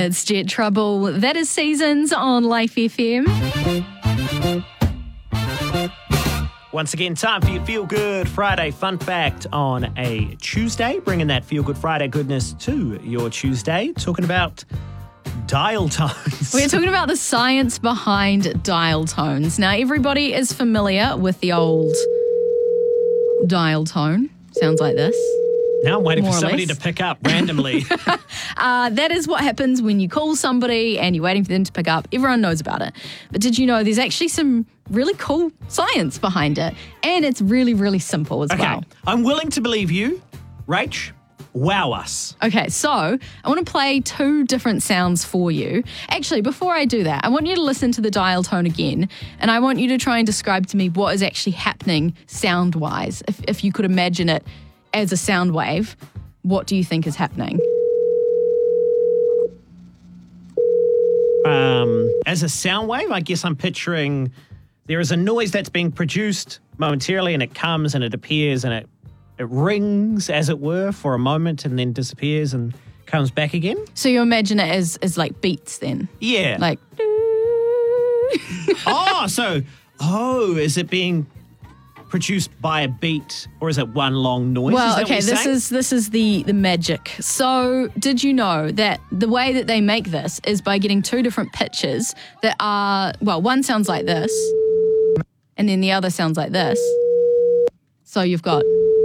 It's Jet Trouble. That is Seasons on Life FM. Once again, time for your Feel Good Friday fun fact on a Tuesday. Bringing that Feel Good Friday goodness to your Tuesday. Talking about dial tones. We're talking about the science behind dial tones. Now, everybody is familiar with the old dial tone. Sounds like this. Now I'm waiting for More or somebody less. to pick up randomly. That is what happens when you call somebody and you're waiting for them to pick up. Everyone knows about it. But did you know there's actually some really cool science behind it? And it's really, really simple as Okay, well. I'm willing to believe you. Rach, wow us. Okay, so I want to play two different sounds for you. Actually, before I do that, I want you to listen to the dial tone again, and I want you to try and describe to me what is actually happening sound-wise. If you could imagine it as a sound wave, what do you think is happening? As a sound wave, I guess I'm picturing there is a noise that's being produced momentarily, and it comes and it appears and it rings, as it were, for a moment and then disappears and comes back again. So you imagine it as like beats then? Yeah. Like... is it being produced by a beat, or is it one long noise? Well, is that okay, what you're saying? this is the magic. So, did you know that the way that they make this is by getting two different pitches that are, well, one sounds like this, and then the other sounds like this. So you've got,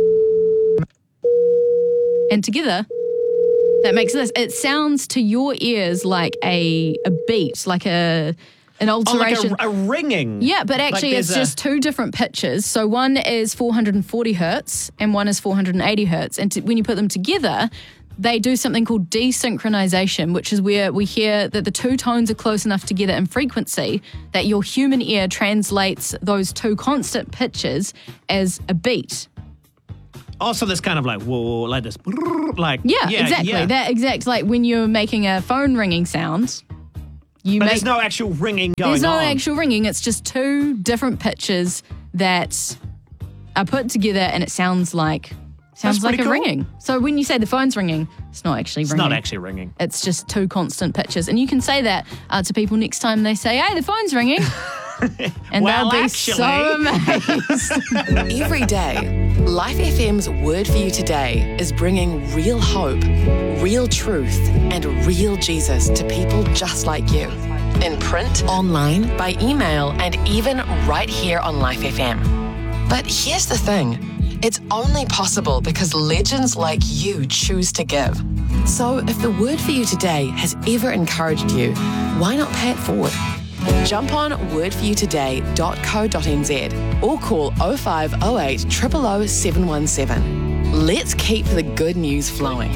and together, that makes this. It sounds to your ears like a beat, like an alteration. Like a ringing. Yeah, but actually Like it's just two different pitches. So one is 440 hertz and one is 480 hertz. And when you put them together, they do something called desynchronization, which is where we hear that the two tones are close enough together in frequency that your human ear translates those two constant pitches as a beat. Also, this kind of like, whoa, like this. Like, Yeah, exactly. Yeah. That exact, like when you're making a phone ringing sound, But there's no actual ringing going on. There's no actual ringing. It's just two different pitches that are put together, and it sounds like pretty a cool. ringing. So when you say the phone's ringing, it's not actually It's ringing. not actually ringing. It's just two constant pitches, and you can say that to people next time they say, "Hey, the phone's ringing," and Well, they'll be actually. so amazed. Every day, Life FM's Word for You Today is bringing real hope, real truth, and real Jesus to people just like you. In print, online, by email, and even right here on Life FM. But here's the thing. It's only possible because legends like you choose to give. So if the Word for You Today has ever encouraged you, why not pay it forward? Jump on wordforyoutoday.co.nz or call 0508 000 717. Let's keep the good news flowing.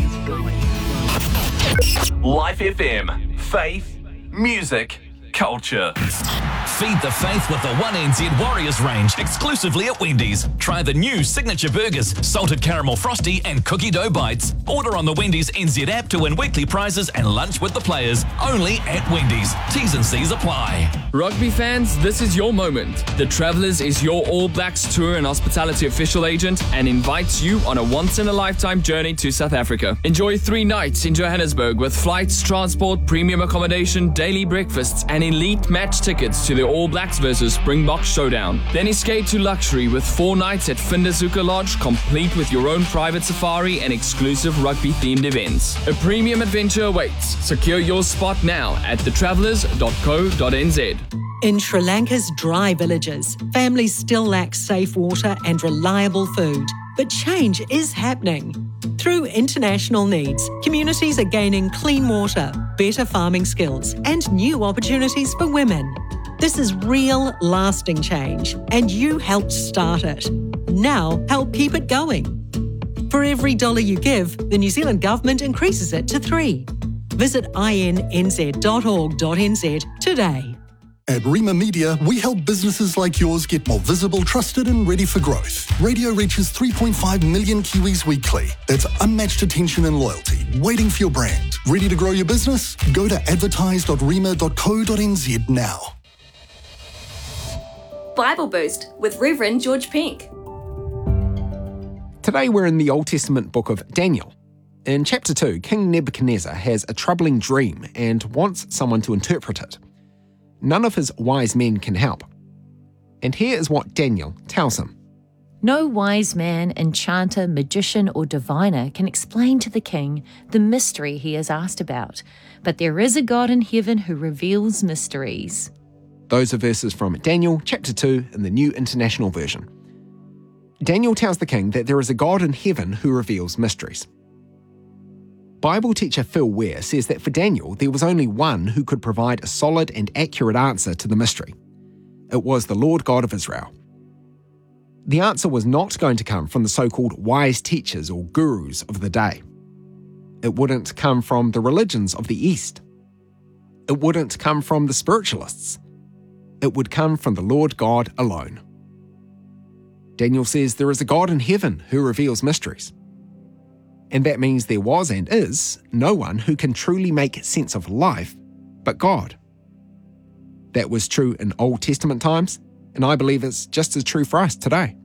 Life FM. Faith, music, culture. Feed the faith with the 1NZ Warriors range exclusively at Wendy's. Try the new signature burgers, salted caramel frosty and cookie dough bites. Order on the Wendy's NZ app to win weekly prizes and lunch with the players. Only at Wendy's. T's and C's apply. Rugby fans, this is your moment. The Travellers is your All Blacks tour and hospitality official agent and invites you on a once-in-a-lifetime journey to South Africa. Enjoy 3 nights in Johannesburg with flights, transport, premium accommodation, daily breakfasts and elite match tickets to the All Blacks versus Springbok showdown. Then escape to luxury with 4 nights at Findazuka Lodge, complete with your own private safari and exclusive rugby-themed events. A premium adventure awaits. Secure your spot now at thetravellers.co.nz. In Sri Lanka's dry villages, families still lack safe water and reliable food. But change is happening. Through international needs, communities are gaining clean water, better farming skills, and new opportunities for women. This is real, lasting change, and you helped start it. Now, help keep it going. For every $1 you give, the New Zealand Government increases it to 3. Visit innz.org.nz today. At Rima Media, we help businesses like yours get more visible, trusted and ready for growth. Radio reaches 3.5 million Kiwis weekly. That's unmatched attention and loyalty, waiting for your brand. Ready to grow your business? Go to advertise.rima.co.nz now. Bible Boost with Reverend George Pink. Today we're in the Old Testament book of Daniel. In chapter 2, King Nebuchadnezzar has a troubling dream and wants someone to interpret it. None of his wise men can help. And here is what Daniel tells him. No wise man, enchanter, magician, or diviner can explain to the king the mystery he is asked about, but there is a God in heaven who reveals mysteries. Those are verses from Daniel chapter 2 in the New International Version. Daniel tells the king that there is a God in heaven who reveals mysteries. Bible teacher Phil Ware says that for Daniel, there was only one who could provide a solid and accurate answer to the mystery. It was the Lord God of Israel. The answer was not going to come from the so-called wise teachers or gurus of the day. It wouldn't come from the religions of the East. It wouldn't come from the spiritualists. It would come from the Lord God alone. Daniel says there is a God in heaven who reveals mysteries. And that means there was and is no one who can truly make sense of life but God. That was true in Old Testament times, and I believe it's just as true for us today.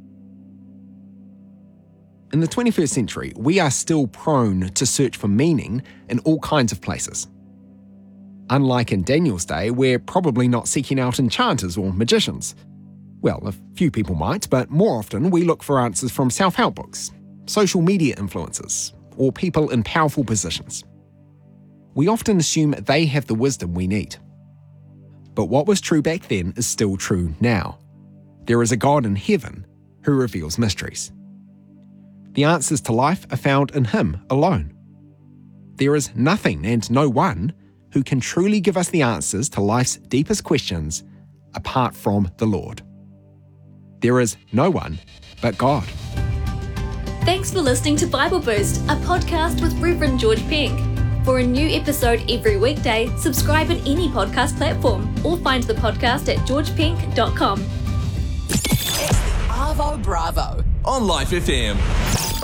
In the 21st century, we are still prone to search for meaning in all kinds of places. Unlike in Daniel's day, we're probably not seeking out enchanters or magicians. Well, a few people might, but more often we look for answers from self-help books, social media influencers, or people in powerful positions. We often assume they have the wisdom we need. But what was true back then is still true now. There is a God in heaven who reveals mysteries. The answers to life are found in Him alone. There is nothing and no one who can truly give us the answers to life's deepest questions apart from the Lord. There is no one but God. Thanks for listening to Bible Boost, a podcast with Reverend George Pink. For a new episode every weekday, subscribe in any podcast platform or find the podcast at georgepink.com. It's the Arvo Bravo On Life FM.